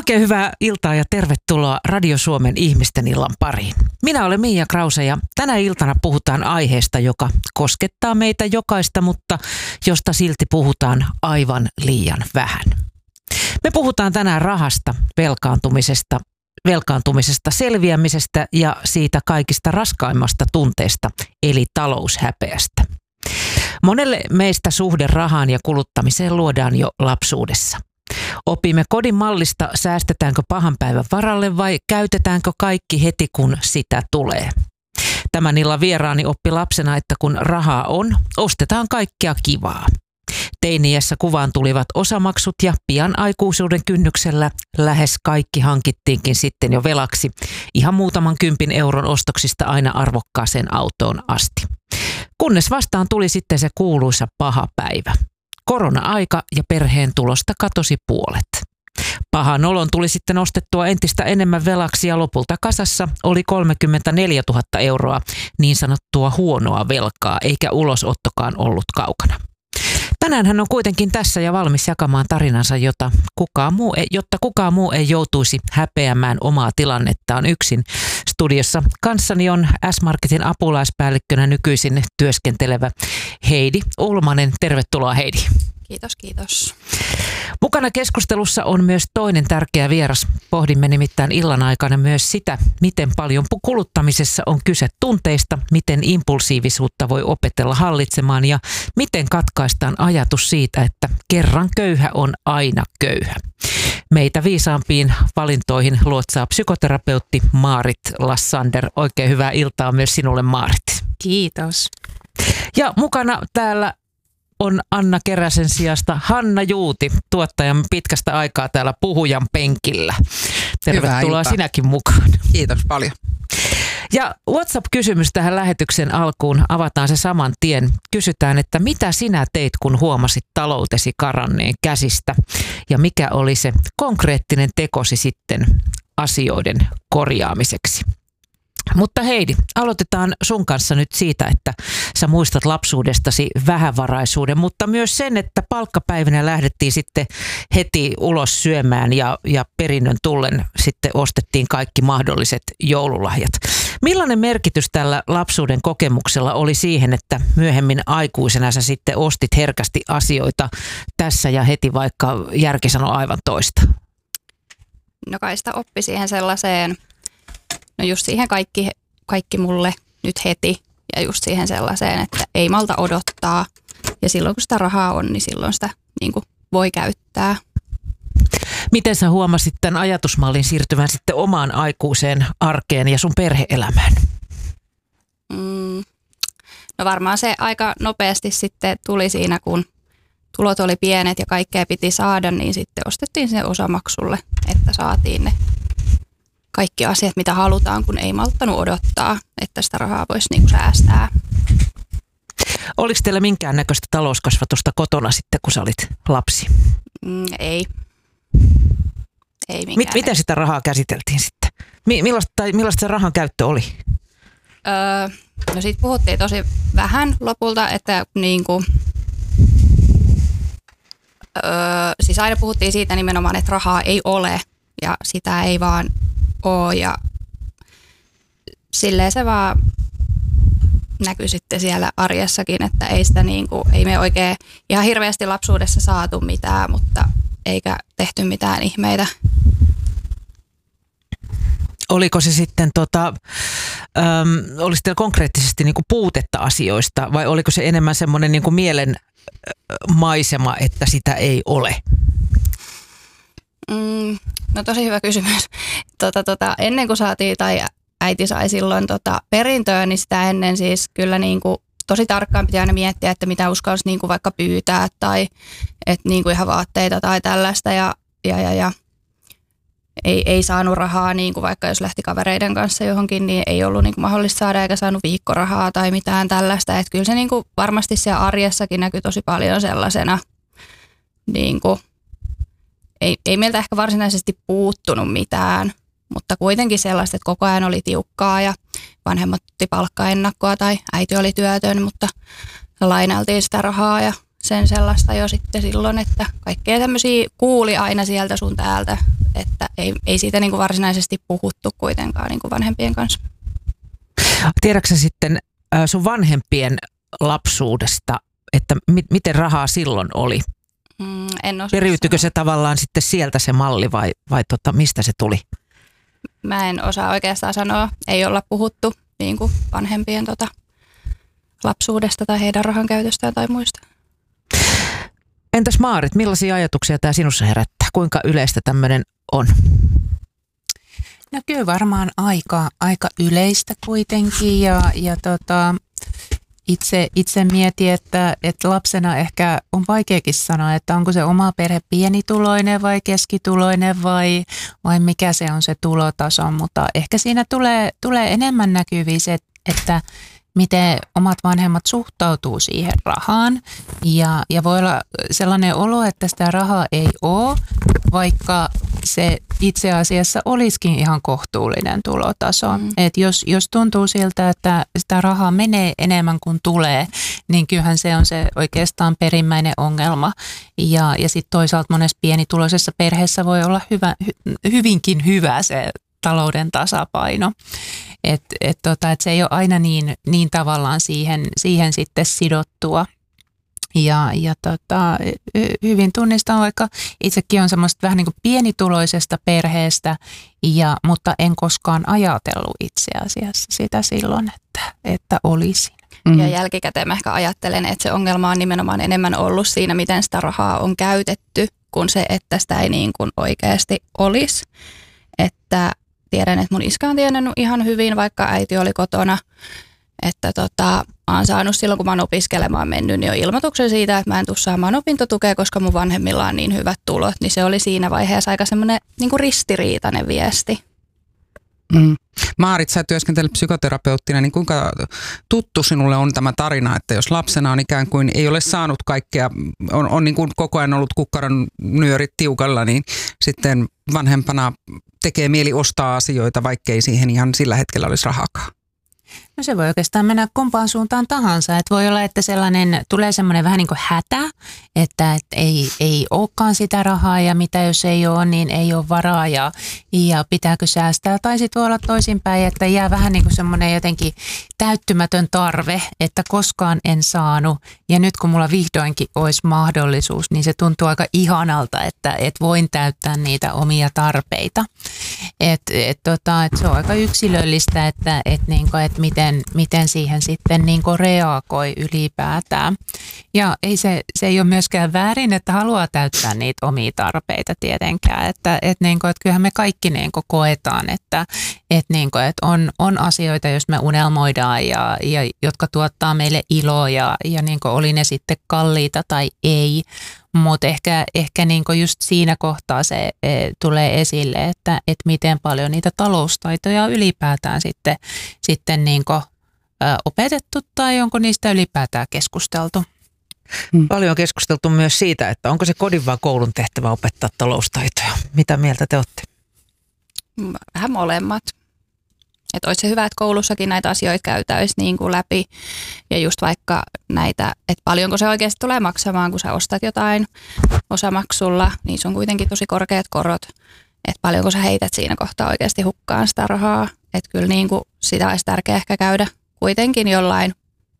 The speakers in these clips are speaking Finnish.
Oikein hyvää iltaa ja tervetuloa Radio Suomen ihmisten illan pariin. Minä olen Miia Krause ja tänä iltana puhutaan aiheesta, joka koskettaa meitä jokaista, mutta josta silti puhutaan aivan liian vähän. Me puhutaan tänään rahasta, velkaantumisesta, selviämisestä ja siitä kaikista raskaimmasta tunteesta, eli taloushäpeästä. Monelle meistä suhde rahaan ja kuluttamiseen luodaan jo lapsuudessa. Opimme kodin mallista, säästetäänkö pahan päivän varalle vai käytetäänkö kaikki heti kun sitä tulee. Tämän illan vieraani oppi lapsena, että kun rahaa on, ostetaan kaikkea kivaa. Teiniässä kuvaan tulivat osamaksut ja pian aikuisuuden kynnyksellä lähes kaikki hankittiinkin sitten jo velaksi, ihan muutaman 10 euron ostoksista aina arvokkaaseen autoon asti. Kunnes vastaan tuli sitten se kuuluisa paha päivä. Korona-aika ja perheen tulosta katosi puolet. Pahan olon tuli sitten ostettua entistä enemmän velaksi ja lopulta kasassa oli 34 000 euroa niin sanottua huonoa velkaa, eikä ulosottokaan ollut kaukana. Tänään hän on kuitenkin tässä ja valmis jakamaan tarinansa, jotta kukaan muu ei joutuisi häpeämään omaa tilannettaan yksin. Studiossa kanssani on S-Marketin apulaispäällikkönä nykyisin työskentelevä Heidi Ulmanen. Tervetuloa, Heidi. Kiitos, kiitos. Mukana keskustelussa on myös toinen tärkeä vieras. Pohdimme nimittäin illan aikana myös sitä, miten paljon kuluttamisessa on kyse tunteista, miten impulsiivisuutta voi opetella hallitsemaan ja miten katkaistaan ajatus siitä, että kerran köyhä on aina köyhä. Meitä viisaampiin valintoihin luotsaa psykoterapeutti Maarit Lassander. Oikein hyvää iltaa myös sinulle, Maarit. Kiitos. Ja mukana täällä on Anna Keräsen sijasta Hanna Juuti, tuottajan pitkästä aikaa täällä puhujan penkillä. Tervetuloa sinäkin mukaan. Kiitos paljon. Ja WhatsApp-kysymys tähän lähetyksen alkuun, avataan se saman tien. Kysytään, että mitä sinä teit, kun huomasit taloutesi karanneen käsistä? Ja mikä oli se konkreettinen tekosi sitten asioiden korjaamiseksi? Mutta Heidi, aloitetaan sun kanssa nyt siitä, että sä muistat lapsuudestasi vähävaraisuuden, mutta myös sen, että palkkapäivänä lähdettiin sitten heti ulos syömään ja perinnön tullen sitten ostettiin kaikki mahdolliset joululahjat. Millainen merkitys tällä lapsuuden kokemuksella oli siihen, että myöhemmin aikuisena sä sitten ostit herkästi asioita tässä ja heti, vaikka järki sanoi aivan toista? No kai sitä oppi siihen sellaiseen. No just siihen kaikki mulle nyt heti ja just siihen sellaiseen, että ei malta odottaa. Ja silloin kun sitä rahaa on, niin silloin sitä niin kuin voi käyttää. Miten sä huomasit tämän ajatusmallin siirtyvän sitten omaan aikuiseen arkeen ja sun perhe-elämään? No varmaan se aika nopeasti sitten tuli siinä, kun tulot oli pienet ja kaikkea piti saada, niin sitten ostettiin se osamaksulle, että saatiin ne kaikki asiat, mitä halutaan, kun ei malttanut odottaa, että sitä rahaa voisi niin kuin säästää. Oliko teillä minkäännäköistä talouskasvatusta kotona sitten, kun sä olit lapsi? Ei. Miten sitä rahaa käsiteltiin sitten? Millaista se rahan käyttö oli? No siitä puhuttiin tosi vähän lopulta, että niinku, siis aina puhuttiin siitä nimenomaan, että rahaa ei ole ja sitä ei vaan ole ja silleen se vaan näkyy sitten siellä arjessakin, että ei sitä niinku, ei me oikein ihan hirveästi lapsuudessa saatu mitään, mutta eikä tehty mitään ihmeitä. Oliko se sitten, oliko teillä konkreettisesti niinku puutetta asioista vai oliko se enemmän semmoinen niinku mielen maisema, että sitä ei ole? No tosi hyvä kysymys. Ennen kuin saatiin tai äiti sai silloin perintöä, niin sitä ennen siis kyllä niinku tosi tarkkaan piti aina miettiä, että mitä uskalsi niinku vaikka pyytää tai että niinku ihan vaatteita tai tällaista ja ei saanut rahaa, niinku vaikka jos lähti kavereiden kanssa johonkin, niin ei ollut niinku mahdollista saada eikä saanut viikkorahaa tai mitään tällaista. Että kyllä se niinku varmasti siellä arjessakin näkyy tosi paljon sellaisena, niinku, ei meiltä ehkä varsinaisesti puuttunut mitään, mutta kuitenkin sellaista, että koko ajan oli tiukkaa ja vanhemmat otti palkkaennakkoa tai äiti oli työtön, mutta lainailtiin sitä rahaa ja sen sellaista jo sitten silloin, että kaikkea tämmöisiä kuuli aina sieltä sun täältä että ei siitä niin kuin varsinaisesti puhuttu kuitenkaan niin kuin vanhempien kanssa. Tiedätkö sitten sun vanhempien lapsuudesta, että miten rahaa silloin oli? En osaa Periytyykö sanoa. se tavallaan sitten sieltä se malli vai mistä se tuli? Mä en osaa oikeastaan sanoa. Ei olla puhuttu niin kuin vanhempien lapsuudesta tai heidän rahan käytöstään tai muista. Entäs Maarit, millaisia ajatuksia tämä sinussa herättää? Kuinka yleistä tämmöinen on? No kyllä varmaan aika yleistä kuitenkin ja itse mietin, että lapsena ehkä on vaikeakin sanoa, että onko se oma perhe pienituloinen vai keskituloinen vai mikä se on se tulotaso, mutta ehkä siinä tulee enemmän näkyviin se, että miten omat vanhemmat suhtautuu siihen rahaan ja voi olla sellainen olo, että sitä rahaa ei ole, vaikka se itse asiassa olisikin ihan kohtuullinen tulotaso. Et jos tuntuu siltä, että sitä rahaa menee enemmän kuin tulee, niin kyllähän se on se oikeastaan perimmäinen ongelma. Ja sitten toisaalta monessa pienituloisessa perheessä voi olla hyvinkin hyvä se talouden tasapaino. Että se ei ole aina niin tavallaan siihen sitten sidottua. Ja hyvin tunnistan, vaikka itsekin on semmoista vähän niin kuin pienituloisesta perheestä, mutta en koskaan ajatellut itse asiassa sitä silloin, että olisin. Ja jälkikäteen mä ehkä ajattelen, että se ongelma on nimenomaan enemmän ollut siinä, miten sitä rahaa on käytetty, kuin se, että sitä ei niin kuin oikeasti olisi. Että tiedän, että mun iskä on tiennyt ihan hyvin, vaikka äiti oli kotona. Että olen saanut silloin, kun mä oon opiskelemaan mennyt, niin on ilmoituksen siitä, että mä en tule saamaan opintotukea, koska mun vanhemmilla on niin hyvät tulot. Niin se oli siinä vaiheessa aika semmoinen niin kuin ristiriitainen viesti. Maarit, sä työskentelet psykoterapeuttina, niin kuinka tuttu sinulle on tämä tarina, että jos lapsena on ikään kuin ei ole saanut kaikkea, on niin kuin koko ajan ollut kukkaron nyörit tiukalla, niin sitten vanhempana tekee mieli ostaa asioita, vaikkei siihen ihan sillä hetkellä olisi rahaakaan? No se voi oikeastaan mennä kumpaan suuntaan tahansa. Että voi olla, että tulee semmoinen vähän niin kuin hätä, että ei olekaan sitä rahaa ja mitä jos ei ole, niin ei ole varaa ja pitääkö säästää. Tai sitten voi olla toisinpäin, että jää vähän niin kuin semmoinen jotenkin täyttymätön tarve, että koskaan en saanut. Ja nyt kun mulla vihdoinkin olisi mahdollisuus, niin se tuntuu aika ihanalta, että voin täyttää niitä omia tarpeita. Että se on aika yksilöllistä, että miten siihen sitten niin kuin reagoi ylipäätään. Ja se ei ole myöskään väärin, että haluaa täyttää niitä omia tarpeita tietenkään. Että kyllähän me kaikki niin kuin koetaan, että on asioita, jos me unelmoidaan ja jotka tuottaa meille iloa ja niin kuin oli ne sitten kalliita tai ei. Mutta ehkä niinku just siinä kohtaa se tulee esille, että miten paljon niitä taloustaitoja on ylipäätään sitten niinku, opetettu tai onko niistä ylipäätään keskusteltu. Paljon on keskusteltu myös siitä, että onko se kodin vai koulun tehtävä opettaa taloustaitoja. Mitä mieltä te olette? Vähän molemmat. Että olisi se hyvä, että koulussakin näitä asioita käytäisiin niin kuin läpi ja just vaikka näitä, että paljonko se oikeasti tulee maksamaan, kun sä ostat jotain osamaksulla, niin se on kuitenkin tosi korkeat korot, että paljonko sä heität siinä kohtaa oikeasti hukkaan sitä rahaa, että kyllä niin kuin sitä olisi tärkeää ehkä käydä kuitenkin jollain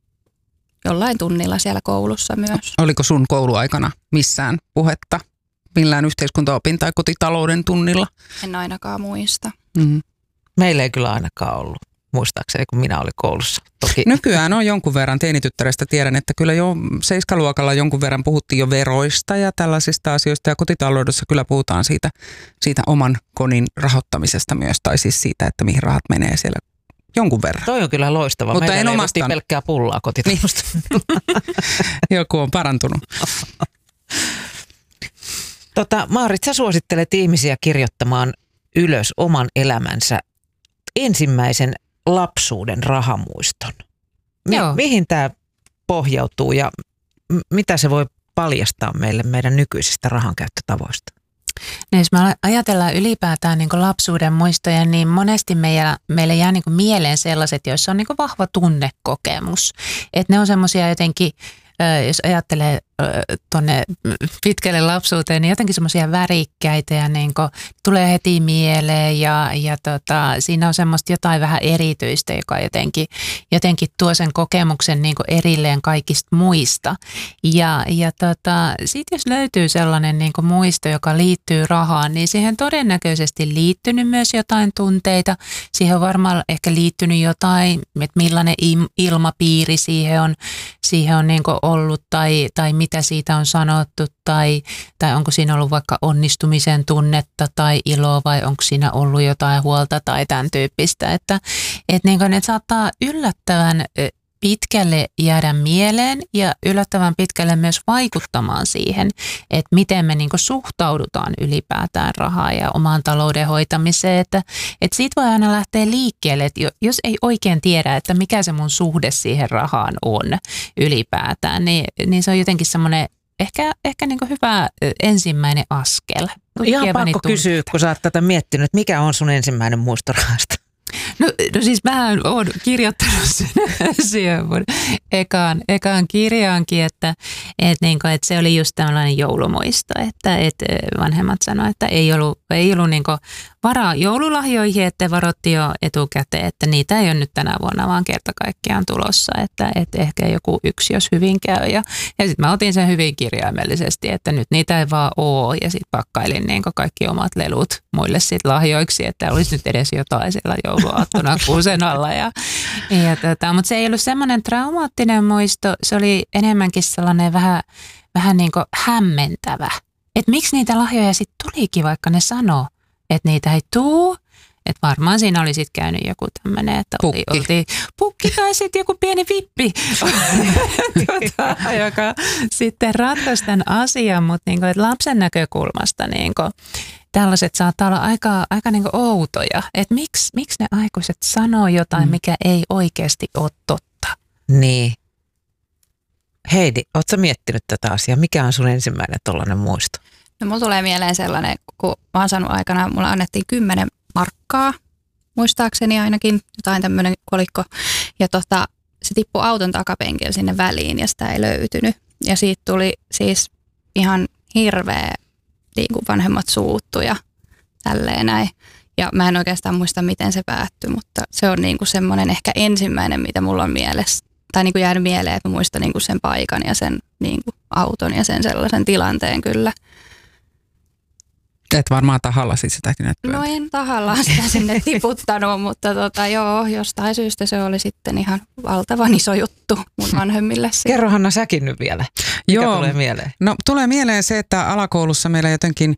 tunnilla siellä koulussa myös. Oliko sun kouluaikana missään puhetta millään yhteiskuntaopin tai kotitalouden tunnilla? En ainakaan muista. Mm-hmm. Meillä ei kyllä ainakaan ollut, muistaakseni, kun minä olin koulussa. Toki. Nykyään on jonkun verran, teinityttärestä tiedän, että kyllä jo 7-luokalla jonkun verran puhuttiin jo veroista ja tällaisista asioista. Ja kotitaloudessa kyllä puhutaan siitä oman kodin rahoittamisesta myös, tai siis siitä, että mihin rahat menee siellä jonkun verran. Toi on kyllä loistava. Mutta meillä en omastanut pelkkää pullaa kotitaloudesta. Joku on parantunut. Maarit, sä suosittelet ihmisiä kirjoittamaan ylös oman elämänsä ensimmäisen lapsuuden rahamuiston. Mihin tämä pohjautuu ja mitä se voi paljastaa meille meidän nykyisistä rahankäyttötavoista? No jos me ajatellaan ylipäätään niin kuin lapsuuden muistoja, niin monesti meille jää niin kuin mieleen sellaiset, joissa on niin kuin vahva tunnekokemus. Että ne on semmoisia jotenkin, jos ajattelee tuonne pitkälle lapsuuteen, niin jotenkin semmoisia värikkäitä ja niin kuin tulee heti mieleen ja siinä on semmoista jotain vähän erityistä, joka jotenkin tuo sen kokemuksen niin kuin erilleen kaikista muista. Ja sitten jos löytyy sellainen niin kuin muisto, joka liittyy rahaan, niin siihen todennäköisesti liittynyt myös jotain tunteita. Siihen on varmaan ehkä liittynyt jotain, että millainen ilmapiiri siihen on niin kuin ollut tai mitä siitä on sanottu tai onko siinä ollut vaikka onnistumisen tunnetta tai iloa vai onko siinä ollut jotain huolta tai tämän tyyppistä. Että niin kuin ne saattaa yllättävän pitkälle jäädä mieleen ja yllättävän pitkälle myös vaikuttamaan siihen, että miten me niin kuin suhtaudutaan ylipäätään rahaan ja omaan talouden hoitamiseen. Että siitä voi aina lähteä liikkeelle, että jos ei oikein tiedä, että mikä se mun suhde siihen rahaan on ylipäätään, niin se on jotenkin semmoinen ehkä niin kuin hyvä ensimmäinen askel. Ihan pakko kysyä, kun sä oot tätä miettinyt, että mikä on sun ensimmäinen muisto rahasta? No siis mä oon kirjoittanut sen siihen mun ekaan kirjaankin, että se oli just tällainen joulumuisto, että vanhemmat sanoivat, että ei ollut niin varaa joululahjoihin, että varoitti jo etukäteen, että niitä ei ole nyt tänä vuonna vaan kerta kaikkiaan tulossa, että ehkä joku yksi, jos hyvin käy. Ja sitten mä otin sen hyvin kirjaimellisesti, että nyt niitä ei vaan ole ja sitten pakkailin niin kaikki omat lelut muille sit lahjoiksi, että olisi nyt edes jotain siellä jouluaattona kuusen alla. Mutta se ei ollut semmoinen traumaattinen muisto, se oli enemmänkin sellainen vähän niin kuin hämmentävä. Että miksi niitä lahjoja sitten tulikin, vaikka ne sanoo, että niitä ei tule. Että varmaan siinä oli sitten käynyt joku tämmöinen, että oltiin pukki tai sitten joku pieni vippi, joka sitten ratkaisi tämän asian. Mutta niinku, lapsen näkökulmasta niinku, tällaiset saattaa olla aika niinku outoja. Että miksi ne aikuiset sanoo jotain, mikä ei oikeasti ole totta. Niin. Heidi, ootko miettinyt tätä asiaa? Mikä on sun ensimmäinen tollainen muisto? No mulla tulee mieleen sellainen, kun mä oon saanut aikana, mulla annettiin 10 markkaa, muistaakseni ainakin, jotain tämmöinen kolikko. Ja se tippui auton takapenkillä sinne väliin ja sitä ei löytynyt. Ja siitä tuli siis ihan hirveä, niin kuin vanhemmat suuttu ja tälleen näin. Ja mä en oikeastaan muista, miten se päättyi, mutta se on niin kuin semmoinen ehkä ensimmäinen, mitä mulla on mielessä. Tai niin kuin jäänyt mieleen, että mä muistan niin kuin sen paikan ja sen niin kuin auton ja sen sellaisen tilanteen kyllä. Et varmaan tahallasi sitäkin. No en tahallaan sitä sinne tiputtanut, mutta jostain syystä se oli sitten ihan valtavan iso juttu mun vanhemmille. Kerro Hanna säkin nyt vielä. Mikä tulee mieleen? No tulee mieleen se, että alakoulussa meillä jotenkin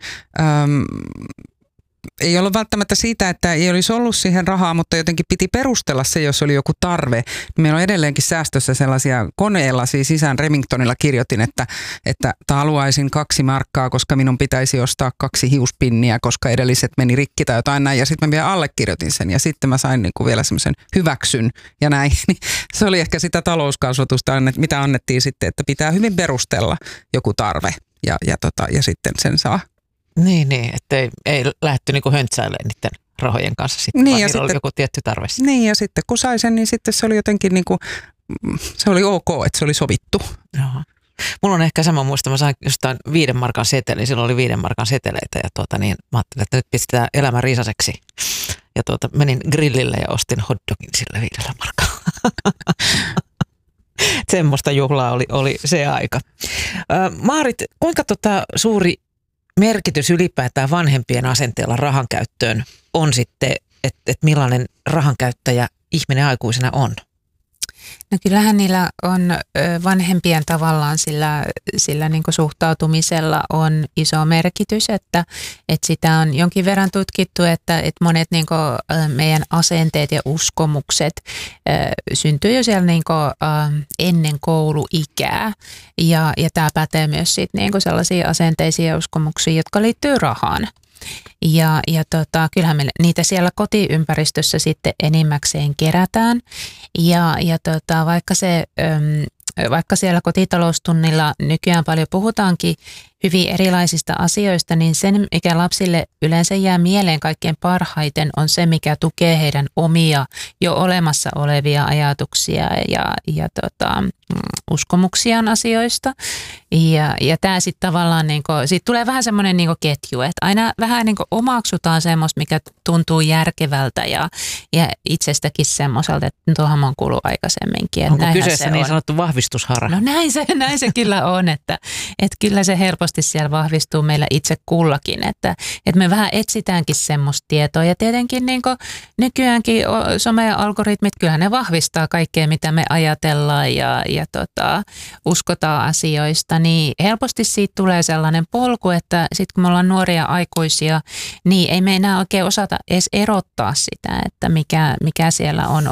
ei ollut välttämättä siitä, että ei olisi ollut siihen rahaa, mutta jotenkin piti perustella se, jos oli joku tarve. Meillä on edelleenkin säästössä sellaisia koneella, siis sisään Remingtonilla kirjoitin, että haluaisin 2 markkaa, koska minun pitäisi ostaa 2 hiuspinniä, koska edelliset meni rikki tai jotain näin. Ja sitten mä vielä allekirjoitin sen ja sitten mä sain niinku vielä semmoisen hyväksyn ja näin. Se oli ehkä sitä talouskasvatusta, mitä annettiin sitten, että pitää hyvin perustella joku tarve ja sitten sen saa. Niin, että ei lähdetty niinku höntsäilemään niiden rahojen kanssa sitten, niin, vaan niillä oli joku tietty tarve. Niin, ja sitten kun sai sen, niin sitten se oli jotenkin niinku, se oli ok, että se oli sovittu. Joo. Mulla on ehkä sama muista, mä sain jostain 5 markan seteli, silloin oli 5 markan seteleitä ja niin mä ajattelin, että nyt pistetään elämä riisaseksi. Ja menin grillille ja ostin hotdogin sillä 5 markalla. Semmoista juhlaa oli se aika. Maarit, kuinka suuri merkitys ylipäätään vanhempien asenteella rahan käyttöön on sitten, että millainen rahankäyttäjä ihminen aikuisena on? No kyllähän niillä on vanhempien tavallaan sillä niin kuin suhtautumisella on iso merkitys, että sitä on jonkin verran tutkittu, että monet niin kuin meidän asenteet ja uskomukset syntyy jo siellä niin kuin ennen kouluikää ja tämä pätee myös sit niin kuin sellaisia asenteisia ja uskomuksia, jotka liittyy rahaan. Ja kyllähän me niitä siellä kotiympäristössä sitten enimmäkseen kerätään ja vaikka siellä kotitaloustunnilla nykyään paljon puhutaankin hyvin erilaisista asioista, niin sen, mikä lapsille yleensä jää mieleen kaikkein parhaiten, on se, mikä tukee heidän omia jo olemassa olevia ajatuksia ja uskomuksiaan asioista. Ja tämä sitten tavallaan, siitä tulee vähän semmoinen ketju, että aina vähän omaksutaan semmoista, mikä tuntuu järkevältä ja itsestäkin semmoiselta, että tuohon mä oon kuullut aikaisemminkin. Onko kyseessä niin sanottu vahvistusharha? No näin se kyllä on, että kyllä se helposti siellä vahvistuu meillä itse kullakin, että me vähän etsitäänkin semmoista tietoa ja tietenkin nykyäänkin some-algoritmit, kyllähän ne vahvistaa kaikkea, mitä me ajatellaan ja uskotaan asioista, niin helposti siitä tulee sellainen polku, että sitten kun me ollaan nuoria aikuisia, niin ei me enää oikein osata edes erottaa sitä, että mikä siellä on